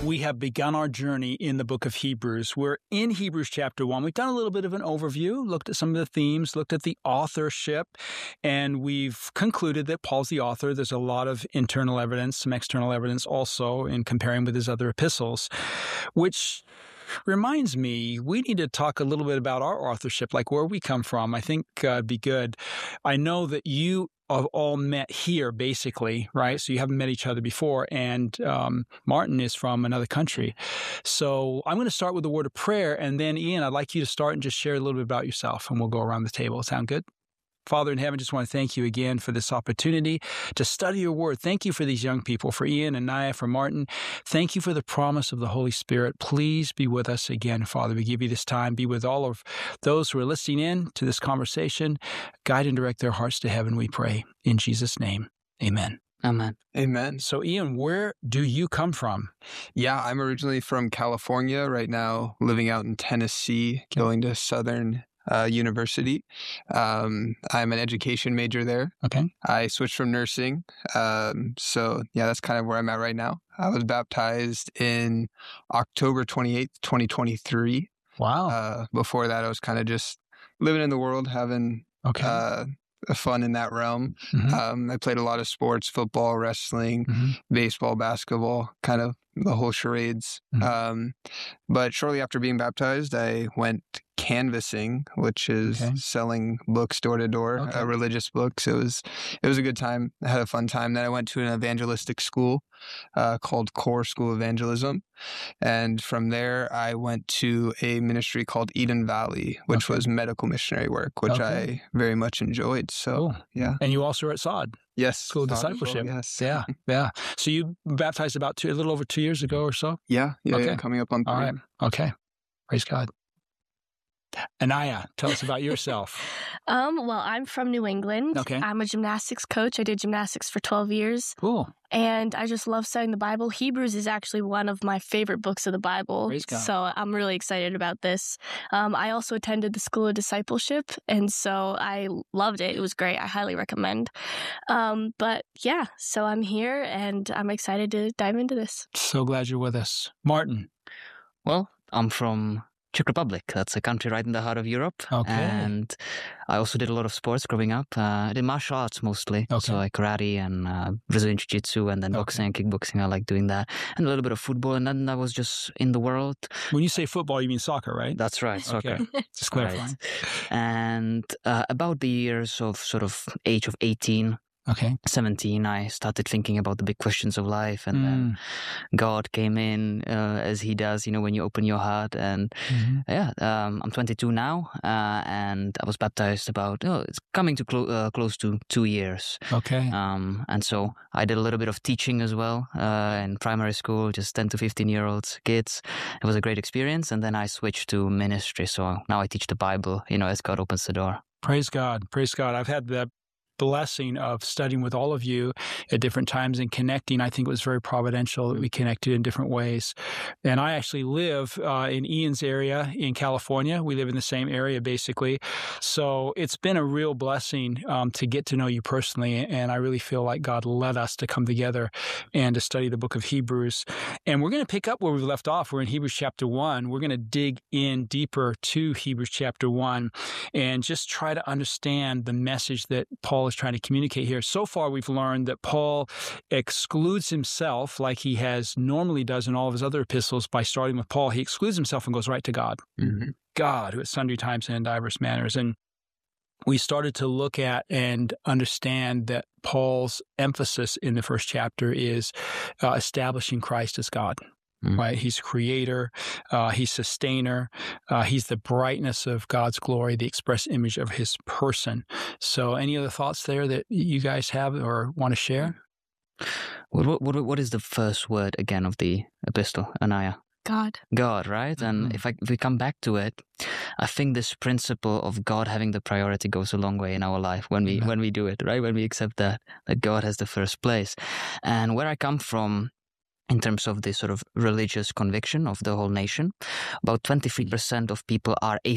We have begun our journey in the book of Hebrews. We're in Hebrews chapter 1. We've done a little bit of an overview, looked at some of the themes, looked at the authorship, and we've concluded that Paul's the author. There's a lot of internal evidence, some external evidence also in comparing with his other epistles, which reminds me, we need to talk a little bit about our authorship, like where we come from. I think it'd be good. I know that you have all met here, basically, right? So you haven't met each other before, and Martin is from another country. So I'm going to start with a word of prayer, and then, Ian, I'd like you to start and just share a little bit about yourself, and we'll go around the table. Sound good? Father in heaven, just want to thank you again for this opportunity to study your word. Thank you for these young people, for Ian and Naya, for Martin. Thank you for the promise of the Holy Spirit. Please be with us again, Father. We give you this time. Be with all of those who are listening in to this conversation. Guide and direct their hearts to heaven, we pray. In Jesus' name, amen. Amen. Amen. So, Ian, where do you come from? Yeah, I'm originally from California, right now living out in Tennessee, going to Southern University. I'm an education major there. Okay. I switched from nursing. So yeah, that's kind of where I'm at right now. I was baptized in October 28th, 2023. Wow. Before that, I was kind of just living in the world, having fun in that realm. Mm-hmm. I played a lot of sports, football, wrestling, baseball, basketball, kind of the whole charades. But shortly after being baptized, I went canvassing, which is selling books door to door, religious books. It was a good time. I had a fun time. Then I went to an evangelistic school called Core School Evangelism. And from there, I went to a ministry called Eden Valley, which was medical missionary work, which I very much enjoyed. So, yeah. And you also are at SOD. Yes. School of Discipleship. Yes. Yeah. So you baptized about a little over 2 years ago or so? Yeah. Coming up on 3. All right. Okay. Praise God. Anaya, tell us about yourself. Well, I'm from New England. Okay. I'm a gymnastics coach. I did gymnastics for 12 years. Cool. And I just love studying the Bible. Hebrews is actually one of my favorite books of the Bible. Praise God. So I'm really excited about this. I also attended the School of Discipleship, and so I loved it. It was great. I highly recommend. But yeah, so I'm here, and I'm excited to dive into this. So glad you're with us. Martin. Well, I'm from Czech Republic. That's a country right in the heart of Europe. Okay. And I also did a lot of sports growing up. I did martial arts mostly. Okay. So like karate and Brazilian Jiu-Jitsu and then boxing and kickboxing. I like doing that. And a little bit of football. And then I was just in the world. When you say football, you mean soccer, right? That's right, soccer. Okay. Just clarifying. Right. And about the years of sort of age of 18, 17, I started thinking about the big questions of life, and then God came in as He does, when you open your heart. And I'm 22 now, and I was baptized about it's coming to close to 2 years. Okay. And so I did a little bit of teaching as well in primary school, just 10 to 15-year-old kids. It was a great experience, and then I switched to ministry. So now I teach the Bible, as God opens the door. Praise God. Praise God. I've had the blessing of studying with all of you at different times and connecting. I think it was very providential that we connected in different ways. And I actually live in Ian's area in California. We live in the same area, basically. So it's been a real blessing to get to know you personally. And I really feel like God led us to come together and to study the book of Hebrews. And we're going to pick up where we left off. We're in Hebrews chapter 1. We're going to dig in deeper to Hebrews chapter 1 and just try to understand the message that Paul is trying to communicate here. So far, we've learned that Paul excludes himself like he has normally does in all of his other epistles. By starting with Paul, he excludes himself and goes right to God. God, who at sundry times and in diverse manners. And we started to look at and understand that Paul's emphasis in the first chapter is establishing Christ as God. Right? He's creator, he's sustainer, he's the brightness of God's glory, the express image of his person. So any other thoughts there that you guys have or want to share? What is the first word again of the epistle, Anaya? God, right? And if we come back to it, I think this principle of God having the priority goes a long way in our life when we do it, right? When we accept that God has the first place. And where I come from, in terms of the sort of religious conviction of the whole nation, about 23% of people are